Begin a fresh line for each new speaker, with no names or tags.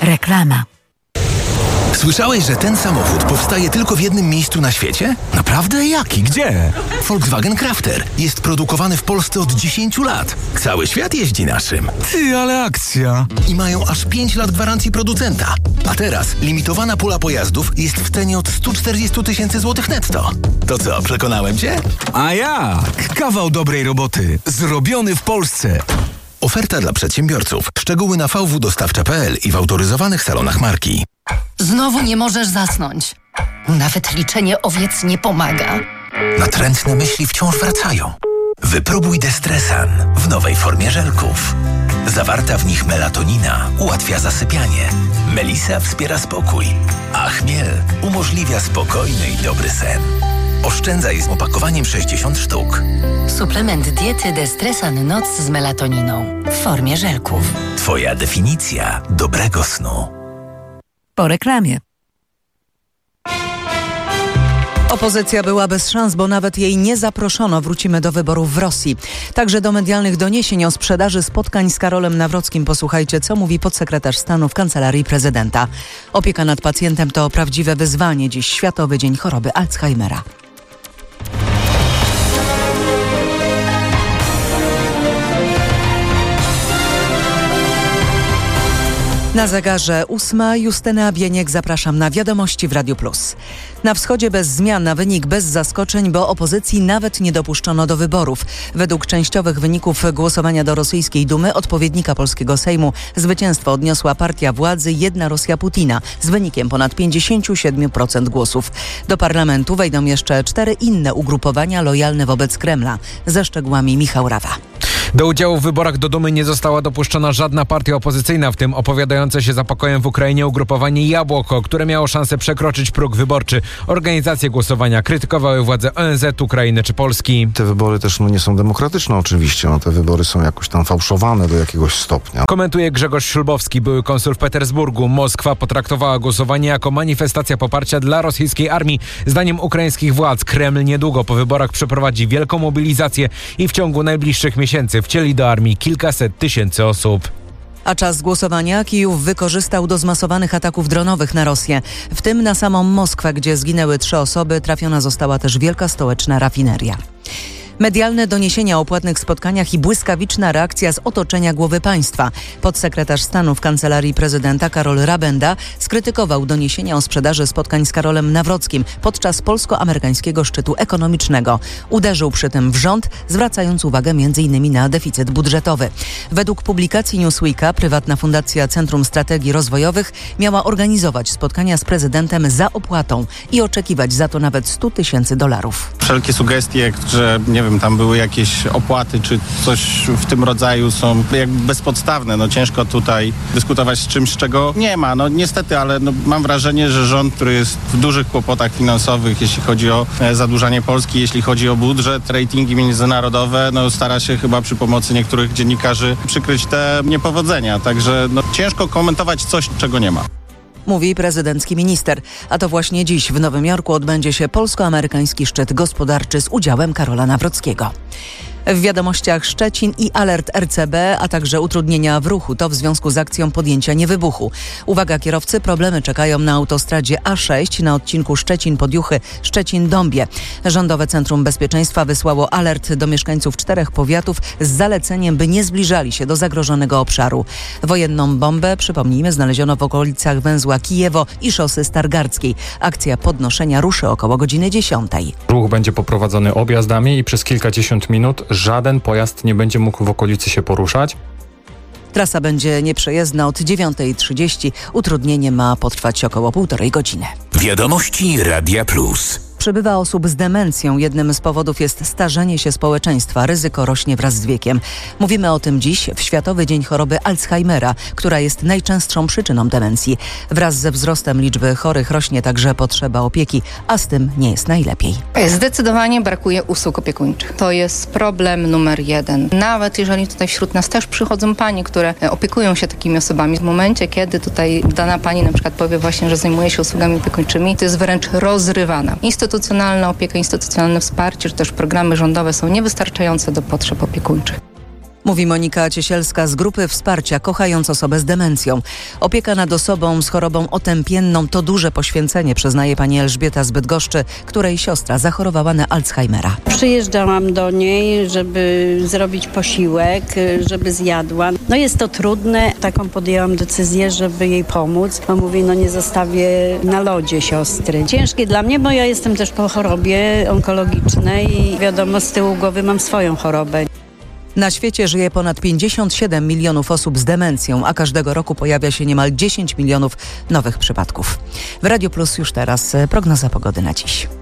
Reklama.
Słyszałeś, że ten samochód powstaje tylko w jednym miejscu na świecie? Naprawdę? Jaki? Gdzie? Volkswagen Crafter. Jest produkowany w Polsce od 10 lat. Cały świat jeździ naszym.
Ty, ale akcja!
I mają aż 5 lat gwarancji producenta. A teraz limitowana pula pojazdów jest w cenie od 140 000 złotych netto. To co, przekonałem cię?
A jak? Kawał dobrej roboty. Zrobiony w Polsce.
Oferta dla przedsiębiorców. Szczegóły na vwdostawcza.pl i w autoryzowanych salonach marki.
Znowu nie możesz zasnąć. Nawet liczenie owiec nie pomaga.
Natrętne myśli wciąż wracają. Wypróbuj Destresan w nowej formie żelków. Zawarta w nich melatonina ułatwia zasypianie. Melisa wspiera spokój, a chmiel umożliwia spokojny i dobry sen. Oszczędzaj z opakowaniem 60 sztuk.
Suplement diety Destresan Noc z melatoniną w formie żelków.
Twoja definicja dobrego snu.
Po reklamie.
Opozycja była bez szans, bo nawet jej nie zaproszono. Wrócimy do wyborów w Rosji. Także do medialnych doniesień o sprzedaży spotkań z Karolem Nawrockim. Posłuchajcie, co mówi podsekretarz stanu w Kancelarii Prezydenta. Opieka nad pacjentem to prawdziwe wyzwanie. Dziś Światowy Dzień Choroby Alzheimera. Na zegarze 8. Justyna Bieniek, zapraszam na wiadomości w Radiu Plus. Na wschodzie bez zmian, na wynik bez zaskoczeń, bo opozycji nawet nie dopuszczono do wyborów. Według częściowych wyników głosowania do rosyjskiej Dumy, odpowiednika polskiego Sejmu, zwycięstwo odniosła partia władzy Jedna Rosja Putina z wynikiem ponad 57% głosów. Do parlamentu wejdą jeszcze 4 inne ugrupowania lojalne wobec Kremla. Ze szczegółami Michał Rawa.
Do udziału w wyborach do Dumy nie została dopuszczona żadna partia opozycyjna, w tym opowiadające się za pokojem w Ukrainie ugrupowanie Jabłoko, które miało szansę przekroczyć próg wyborczy. Organizacje głosowania krytykowały władze ONZ, Ukrainy czy Polski.
Te wybory też nie są demokratyczne oczywiście. Te wybory są jakoś tam fałszowane do jakiegoś stopnia.
Komentuje Grzegorz Ślubowski, były konsul w Petersburgu. Moskwa potraktowała głosowanie jako manifestacja poparcia dla rosyjskiej armii. Zdaniem ukraińskich władz Kreml niedługo po wyborach przeprowadzi wielką mobilizację i w ciągu najbliższych miesięcy wcieli do armii kilkaset tysięcy osób.
A czas głosowania Kijów wykorzystał do zmasowanych ataków dronowych na Rosję, w tym na samą Moskwę, gdzie zginęły 3 osoby. Trafiona została też wielka stołeczna rafineria. Medialne doniesienia o płatnych spotkaniach i błyskawiczna reakcja z otoczenia głowy państwa. Podsekretarz stanu w Kancelarii Prezydenta Karol Rabenda skrytykował doniesienia o sprzedaży spotkań z Karolem Nawrockim podczas polsko-amerykańskiego szczytu ekonomicznego. Uderzył przy tym w rząd, zwracając uwagę m.in. na deficyt budżetowy. Według publikacji Newsweeka prywatna fundacja Centrum Strategii Rozwojowych miała organizować spotkania z prezydentem za opłatą i oczekiwać za to nawet $100,000.
Wszelkie sugestie, że tam były jakieś opłaty czy coś w tym rodzaju są jakby bezpodstawne. Ciężko tutaj dyskutować z czymś, czego nie ma. Niestety, ale mam wrażenie, że rząd, który jest w dużych kłopotach finansowych, jeśli chodzi o zadłużanie Polski, jeśli chodzi o budżet, ratingi międzynarodowe, stara się chyba przy pomocy niektórych dziennikarzy przykryć te niepowodzenia. Także ciężko komentować coś, czego nie ma.
Mówi prezydencki minister. A to właśnie dziś w Nowym Jorku odbędzie się polsko-amerykański szczyt gospodarczy z udziałem Karola Nawrockiego. W wiadomościach Szczecin i alert RCB, a także utrudnienia w ruchu. To w związku z akcją podjęcia niewybuchu. Uwaga kierowcy, problemy czekają na autostradzie A6 na odcinku Szczecin-Podjuchy, Szczecin-Dąbie. Rządowe Centrum Bezpieczeństwa wysłało alert do mieszkańców 4 powiatów z zaleceniem, by nie zbliżali się do zagrożonego obszaru. Wojenną bombę, przypomnijmy, znaleziono w okolicach węzła Kijewo i szosy Stargardzkiej. Akcja podnoszenia ruszy około godziny 10.
Ruch będzie poprowadzony objazdami i przez kilkadziesiąt minut żaden pojazd nie będzie mógł w okolicy się poruszać.
Trasa będzie nieprzejezdna od 9:30. Utrudnienie ma potrwać około 1,5 godziny.
Wiadomości Radia Plus.
Przybywa osób z demencją. Jednym z powodów jest starzenie się społeczeństwa. Ryzyko rośnie wraz z wiekiem. Mówimy o tym dziś w Światowy Dzień Choroby Alzheimera, która jest najczęstszą przyczyną demencji. Wraz ze wzrostem liczby chorych rośnie także potrzeba opieki, a z tym nie jest najlepiej.
Zdecydowanie brakuje usług opiekuńczych. To jest problem numer 1. Nawet jeżeli tutaj wśród nas też przychodzą panie, które opiekują się takimi osobami. W momencie, kiedy tutaj dana pani na przykład powie właśnie, że zajmuje się usługami opiekuńczymi, to jest wręcz rozrywana. Instytucjonalna opieka, instytucjonalne wsparcie, czy też programy rządowe są niewystarczające do potrzeb opiekuńczych.
Mówi Monika Ciesielska z grupy wsparcia Kochając osobę z demencją. Opieka nad osobą z chorobą otępienną to duże poświęcenie, przyznaje pani Elżbieta z Bydgoszczy, której siostra zachorowała na Alzheimera.
Przyjeżdżałam do niej, żeby zrobić posiłek, żeby zjadła. No jest to trudne, taką podjęłam decyzję, żeby jej pomóc, bo mówię, nie zostawię na lodzie siostry. Ciężkie dla mnie, bo ja jestem też po chorobie onkologicznej i wiadomo, z tyłu głowy mam swoją chorobę.
Na świecie żyje ponad 57 milionów osób z demencją, a każdego roku pojawia się niemal 10 milionów nowych przypadków. W Radio Plus już teraz prognoza pogody na dziś.